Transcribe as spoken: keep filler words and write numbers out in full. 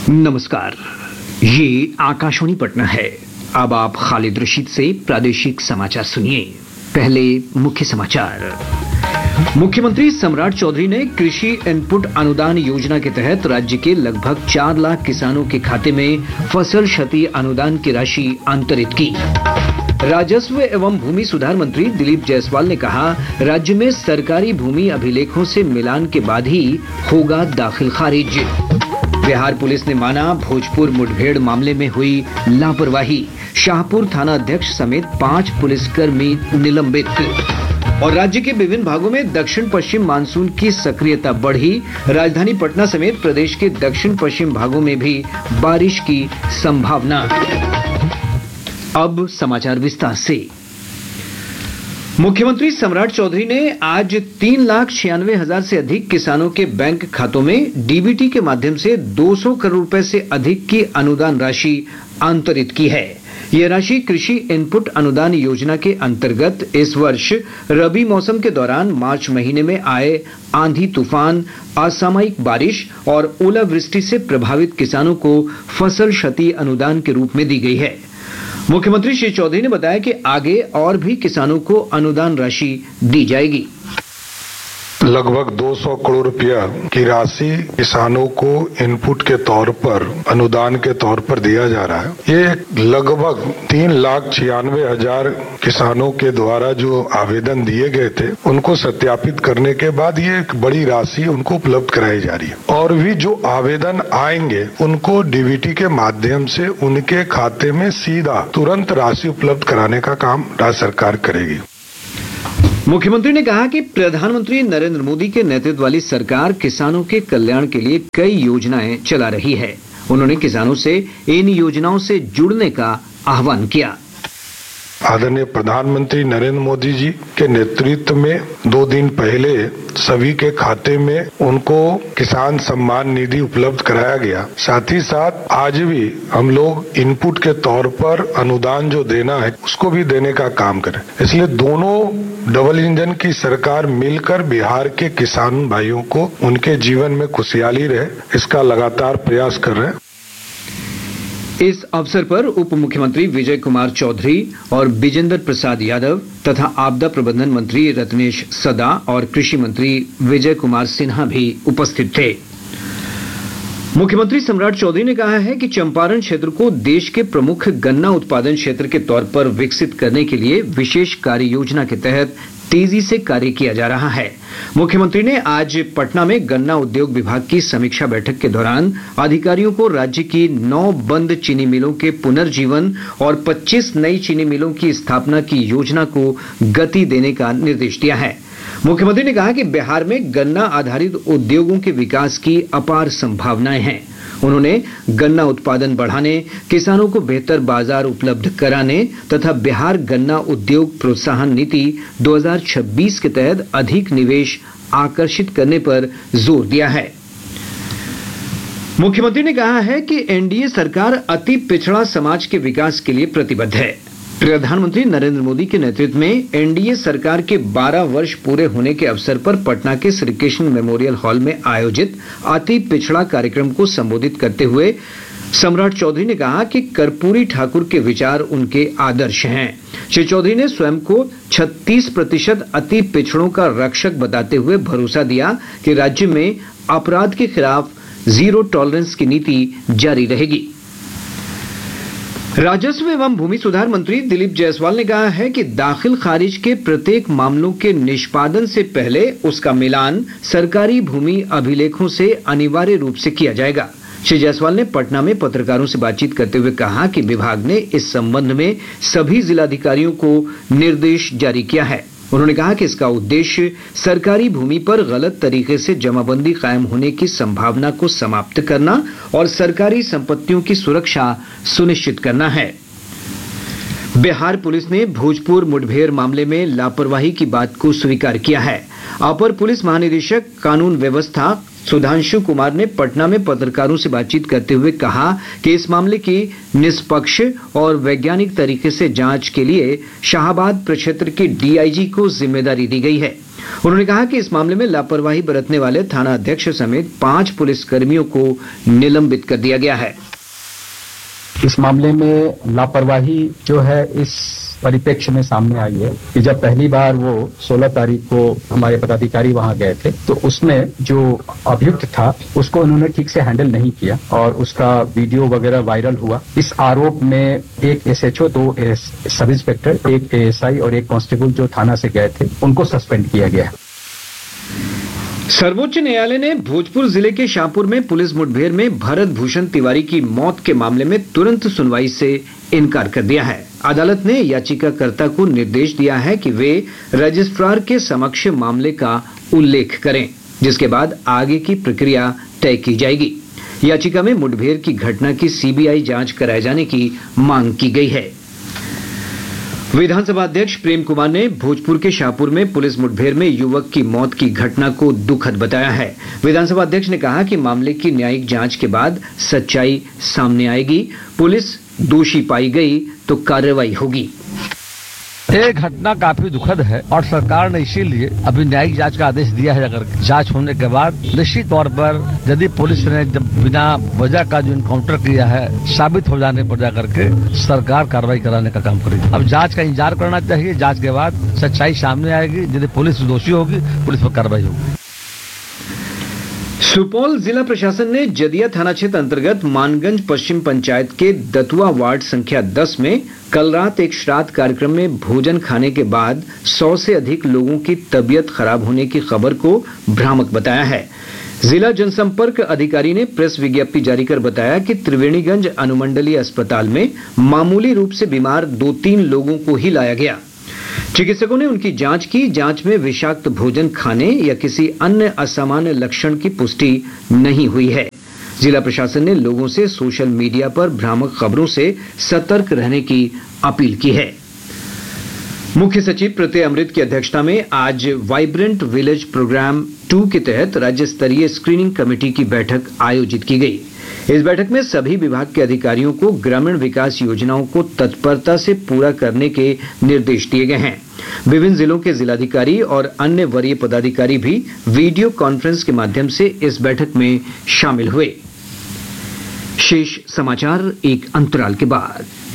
नमस्कार, ये आकाशवाणी पटना है। अब आप खालिद रशीद से प्रादेशिक समाचार सुनिए। पहले मुख्य समाचार। मुख्यमंत्री सम्राट चौधरी ने कृषि इनपुट अनुदान योजना के तहत राज्य के लगभग चार लाख किसानों के खाते में फसल क्षति अनुदान की राशि अंतरित की। राजस्व एवं भूमि सुधार मंत्री दिलीप जायसवाल ने कहा, राज्य में सरकारी भूमि अभिलेखों से मिलान के बाद ही होगा दाखिल खारिज। बिहार पुलिस ने माना भोजपुर मुठभेड़ मामले में हुई लापरवाही, शाहपुर थाना अध्यक्ष समेत पांच पुलिसकर्मी निलंबित। और राज्य के विभिन्न भागों में दक्षिण पश्चिम मानसून की सक्रियता बढ़ी, राजधानी पटना समेत प्रदेश के दक्षिण पश्चिम भागों में भी बारिश की संभावना। अब समाचार विस्तार से। मुख्यमंत्री सम्राट चौधरी ने आज तीन लाख छियानवे हजार से अधिक किसानों के बैंक खातों में डीबीटी के माध्यम से दो सौ करोड़ रुपए से अधिक की अनुदान राशि अंतरित की है। यह राशि कृषि इनपुट अनुदान योजना के अंतर्गत इस वर्ष रबी मौसम के दौरान मार्च महीने में आए आंधी तूफान, असामयिक बारिश और ओलावृष्टि से प्रभावित किसानों को फसल क्षति अनुदान के रूप में दी गई है। मुख्यमंत्री श्री चौधरी ने बताया कि आगे और भी किसानों को अनुदान राशि दी जाएगी। लगभग दो सौ करोड़ रुपया की राशि किसानों को इनपुट के तौर पर अनुदान के तौर पर दिया जा रहा है। ये लगभग तीन लाख छियानवे हजार किसानों के द्वारा जो आवेदन दिए गए थे उनको सत्यापित करने के बाद ये एक बड़ी राशि उनको उपलब्ध कराई जा रही है। और भी जो आवेदन आएंगे उनको डीबीटी के माध्यम से उनके खाते में सीधा तुरंत राशि उपलब्ध कराने का काम राज्य सरकार करेगी। मुख्यमंत्री ने कहा कि प्रधानमंत्री नरेंद्र मोदी के नेतृत्व वाली सरकार किसानों के कल्याण के लिए कई योजनाएं चला रही है। उन्होंने किसानों से इन योजनाओं से जुड़ने का आह्वान किया। आदरणीय प्रधानमंत्री नरेंद्र मोदी जी के नेतृत्व में दो दिन पहले सभी के खाते में उनको किसान सम्मान निधि उपलब्ध कराया गया। साथ ही साथ आज भी हम लोग इनपुट के तौर पर अनुदान जो देना है उसको भी देने का काम करें। इसलिए दोनों डबल इंजन की सरकार मिलकर बिहार के किसान भाइयों को उनके जीवन में खुशहाली रहे, इसका लगातार प्रयास कर रहे हैं। इस अवसर पर उप मुख्यमंत्री विजय कुमार चौधरी और विजेंद्र प्रसाद यादव तथा आपदा प्रबंधन मंत्री रत्नेश सदा और कृषि मंत्री विजय कुमार सिन्हा भी उपस्थित थे। मुख्यमंत्री सम्राट चौधरी ने कहा है कि चंपारण क्षेत्र को देश के प्रमुख गन्ना उत्पादन क्षेत्र के तौर पर विकसित करने के लिए विशेष कार्य योजना के तहत तेजी से कार्य किया जा रहा है। मुख्यमंत्री ने आज पटना में गन्ना उद्योग विभाग की समीक्षा बैठक के दौरान अधिकारियों को राज्य की नौ बंद चीनी मिलों के पुनर्जीवन और पच्चीस नई चीनी मिलों की स्थापना की योजना को गति देने का निर्देश दिया है। मुख्यमंत्री ने कहा कि बिहार में गन्ना आधारित उद्योगों के विकास की अपार संभावनाएं हैं। उन्होंने गन्ना उत्पादन बढ़ाने, किसानों को बेहतर बाजार उपलब्ध कराने तथा बिहार गन्ना उद्योग प्रोत्साहन नीति दो हज़ार छब्बीस के तहत अधिक निवेश आकर्षित करने पर जोर दिया है। मुख्यमंत्री ने कहा है कि एनडीए सरकार अति पिछड़ा समाज के विकास के लिए प्रतिबद्ध है। प्रधानमंत्री नरेंद्र मोदी के नेतृत्व में एनडीए सरकार के बारह वर्ष पूरे होने के अवसर पर पटना के श्री कृष्ण मेमोरियल हॉल में आयोजित अति पिछड़ा कार्यक्रम को संबोधित करते हुए सम्राट चौधरी ने कहा कि कर्पूरी ठाकुर के विचार उनके आदर्श हैं। श्री चौधरी ने स्वयं को छत्तीस प्रतिशत अति पिछड़ों का रक्षक बताते हुए भरोसा दिया कि राज्य में अपराध के खिलाफ जीरो टॉलरेंस की नीति जारी रहेगी। राजस्व एवं भूमि सुधार मंत्री दिलीप जायसवाल ने कहा है कि दाखिल खारिज के प्रत्येक मामलों के निष्पादन से पहले उसका मिलान सरकारी भूमि अभिलेखों से अनिवार्य रूप से किया जाएगा। श्री जायसवाल ने पटना में पत्रकारों से बातचीत करते हुए कहा कि विभाग ने इस संबंध में सभी जिलाधिकारियों को निर्देश जारी किया है। उन्होंने कहा कि इसका उद्देश्य सरकारी भूमि पर गलत तरीके से जमाबंदी कायम होने की संभावना को समाप्त करना और सरकारी संपत्तियों की सुरक्षा सुनिश्चित करना है। बिहार पुलिस ने भोजपुर मुठभेड़ मामले में लापरवाही की बात को स्वीकार किया है। अपर पुलिस महानिदेशक कानून व्यवस्था सुधांशु कुमार ने पटना में पत्रकारों से बातचीत करते हुए कहा कि इस मामले की निष्पक्ष और वैज्ञानिक तरीके से जांच के लिए शाहाबाद प्रक्षेत्र के डीआईजी को जिम्मेदारी दी गई है। उन्होंने कहा कि इस मामले में लापरवाही बरतने वाले थाना अध्यक्ष समेत पांच पुलिसकर्मियों को निलंबित कर दिया गया है। इस मामले में लापरवाही जो है इस परिप्रेक्ष्य में सामने आई है कि जब पहली बार वो सोलह तारीख को हमारे पदाधिकारी वहां गए थे तो उसमें जो अभियुक्त था उसको उन्होंने ठीक से हैंडल नहीं किया और उसका वीडियो वगैरह वायरल हुआ। इस आरोप में एक एसएचओ, दो सब इंस्पेक्टर, एक एएसआई और एक कांस्टेबल जो थाना से गए थे उनको सस्पेंड किया गया। सर्वोच्च न्यायालय ने भोजपुर जिले के शाहपुर में पुलिस मुठभेड़ में भरत भूषण तिवारी की मौत के मामले में तुरंत सुनवाई से इनकार कर दिया है। अदालत ने याचिकाकर्ता को निर्देश दिया है कि वे रजिस्ट्रार के समक्ष मामले का उल्लेख करें, जिसके बाद आगे की प्रक्रिया तय की जाएगी। याचिका में मुठभेड़ की घटना की सीबीआई जांच कराए जाने की मांग की गई है। विधानसभा अध्यक्ष प्रेम कुमार ने भोजपुर के शाहपुर में पुलिस मुठभेड़ में युवक की मौत की घटना को दुखद बताया है। विधानसभा अध्यक्ष ने कहा कि मामले की न्यायिक जांच के बाद सच्चाई सामने आएगी। पुलिस दोषी पाई गई तो कार्रवाई होगी। ये घटना काफी दुखद है और सरकार ने इसीलिए अभी न्यायिक जांच का आदेश दिया है। अगर जांच होने के बाद निश्चित तौर पर यदि पुलिस ने जब बिना वजह का जो इनकाउंटर किया है साबित हो जाने पर जाकर के सरकार कार्रवाई कराने का काम करेगी। अब जांच का इंतजार करना चाहिए। जांच के बाद सच्चाई सामने आएगी। यदि पुलिस दोषी होगी पुलिस पर कार्रवाई होगी। सुपौल जिला प्रशासन ने जदिया थाना क्षेत्र अंतर्गत मानगंज पश्चिम पंचायत के दतुआ वार्ड संख्या दस में कल रात एक श्राद्ध कार्यक्रम में भोजन खाने के बाद सौ से अधिक लोगों की तबीयत खराब होने की खबर को भ्रामक बताया है। जिला जनसंपर्क अधिकारी ने प्रेस विज्ञप्ति जारी कर बताया कि त्रिवेणीगंज अनुमंडलीय अस्पताल में मामूली रूप से बीमार दो तीन लोगों को ही लाया गया। चिकित्सकों ने उनकी जांच की। जांच में विषाक्त भोजन खाने या किसी अन्य असामान्य लक्षण की पुष्टि नहीं हुई है। जिला प्रशासन ने लोगों से सोशल मीडिया पर भ्रामक खबरों से सतर्क रहने की अपील की है। मुख्य सचिव प्रत्यय अमृत की अध्यक्षता में आज वाइब्रेंट विलेज प्रोग्राम टू के तहत राज्य स्तरीय स्क्रीनिंग कमेटी की बैठक आयोजित की गई। इस बैठक में सभी विभाग के अधिकारियों को ग्रामीण विकास योजनाओं को तत्परता से पूरा करने के निर्देश दिए गए हैं। विभिन्न जिलों के जिलाधिकारी और अन्य वरीय पदाधिकारी भी वीडियो कॉन्फ्रेंस के माध्यम से इस बैठक में शामिल हुए। शेष समाचार एक अंतराल के बाद।